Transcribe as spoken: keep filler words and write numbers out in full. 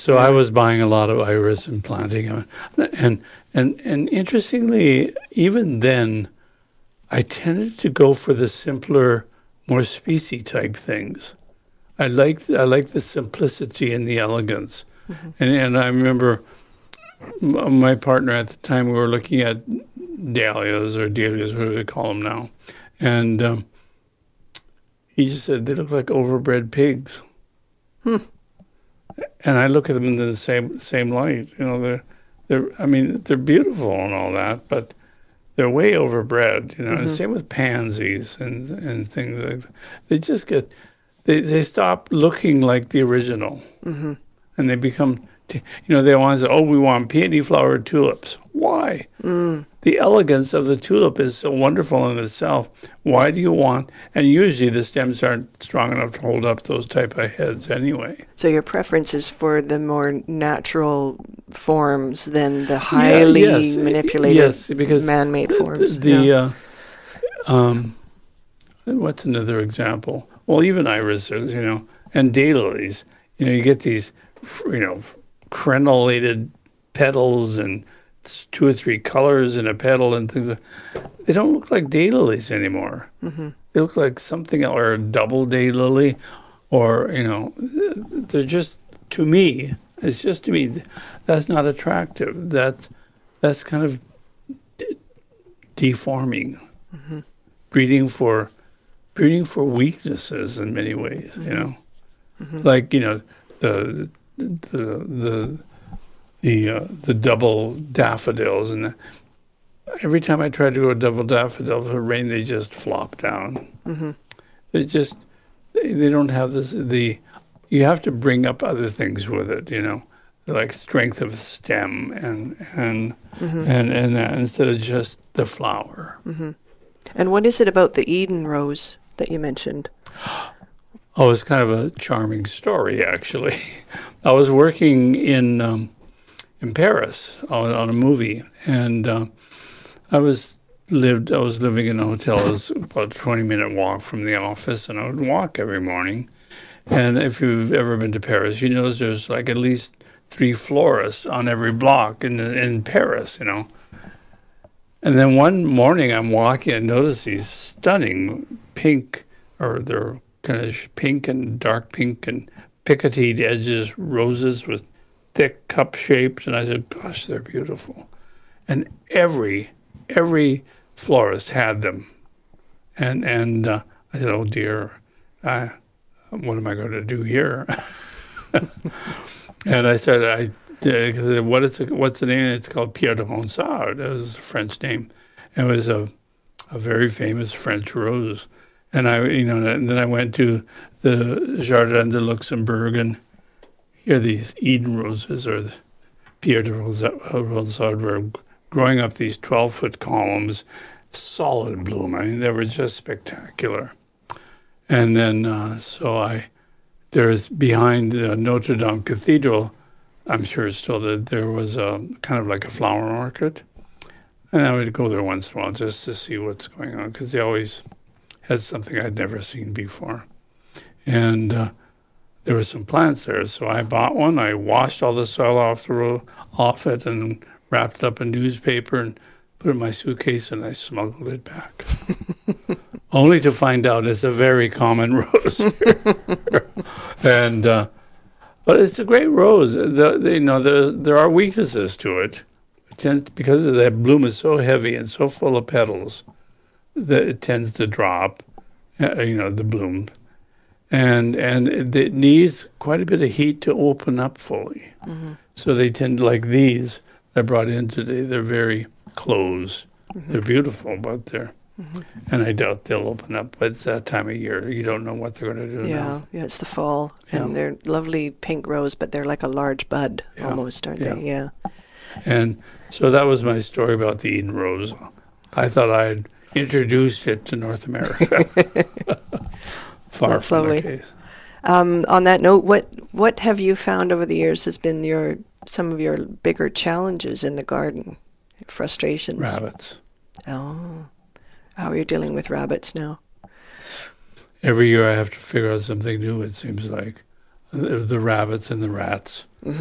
So I was buying a lot of iris and planting them. And, and, and interestingly, even then, I tended to go for the simpler, more specie type things. I like I like the simplicity and the elegance. Mm-hmm. And and I remember my partner at the time, we were looking at dahlias or dahlias, whatever they call them now. And um, he just said, they look like overbred pigs. Hmm. And I look at them in the same same light. You know, they're, they're I mean, they're beautiful and all that, but they're way overbred, you know. Mm-hmm. And same with pansies and, and things like that. They just get... They they stop looking like the original, mm-hmm. and they become, you know, they want to say, oh, we want peony flowered tulips. Why? Mm. The elegance of the tulip is so wonderful in itself. Why do you want, and usually the stems aren't strong enough to hold up those type of heads anyway. So your preference is for the more natural forms than the highly yeah, yes, manipulated, yes, because man-made forms. The, the yeah. uh, um, what's another example? Well, even irises, you know, and daylilies. You know, you get these, you know, crenellated petals and two or three colors in a petal and things. They don't look like daylilies anymore. Mm-hmm. They look like something, or a double daylily, or, you know, they're just, to me, it's just to me, that's not attractive. That's, that's kind of de- deforming, mm-hmm. breeding for... breeding for weaknesses in many ways, mm-hmm. you know, mm-hmm. like, you know, the the the the uh, the double daffodils, and the, every time I try to go double daffodil for rain, they just flop down. Mm-hmm. They just they, they don't have this. The you have to bring up other things with it, you know, like strength of stem and and mm-hmm. and and that, instead of just the flower. Mm-hmm. And what is it about the Eden rose that you mentioned? Oh, it's kind of a charming story, actually. I was working in um, in Paris on, on a movie, and uh, I was lived. I was living in a hotel. It was about a twenty minute walk from the office, and I would walk every morning. And if you've ever been to Paris, you know there's like at least three florists on every block in in Paris, you know. And then one morning I'm walking and notice these stunning pink, or they're kind of pink and dark pink and picoted edges, roses with thick cup shapes. And I said, gosh, they're beautiful. And every, every florist had them. And and uh, I said, oh dear, I, what am I going to do here? And I said, I Uh, what is it, what's the name? It's called Pierre de Ronsard. It was a French name. It was a a very famous French rose. And I, you know, and then I went to the Jardin de Luxembourg, and here these Eden roses, or the Pierre de Ronsard, were growing up these twelve foot columns, solid bloom. I mean, they were just spectacular. And then, uh, so I, there's behind the Notre Dame Cathedral, I'm sure it's still that there was a kind of like a flower market. And I would go there once in a while just to see what's going on, because they always had something I'd never seen before. And uh, there were some plants there, so I bought one. I washed all the soil off the ro- off it and wrapped it up in newspaper and put it in my suitcase, and I smuggled it back. Only to find out it's a very common rose here. and uh, But it's a great rose. The, the, you know, the, there are weaknesses to it. It tends, because that bloom is so heavy and so full of petals that it tends to drop, uh, you know, the bloom. And and it needs quite a bit of heat to open up fully. Mm-hmm. So they tend, like these I brought in today, they're very closed. Mm-hmm. They're beautiful, but they're... Mm-hmm. And I doubt they'll open up. But it's that time of year. You don't know what they're going to do yeah, now. Yeah, it's the fall. Yeah. And they're lovely pink rose, but they're like a large bud yeah. almost, aren't yeah. they? Yeah. And so that was my story about the Eden rose. I thought I'd introduced it to North America. Far That's from lovely. the case. Um, on that note, what what have you found over the years has been your some of your bigger challenges in the garden, frustrations? Rabbits. Oh. How are you dealing with rabbits now? Every year I have to figure out something new, it seems like. The, the rabbits and the rats.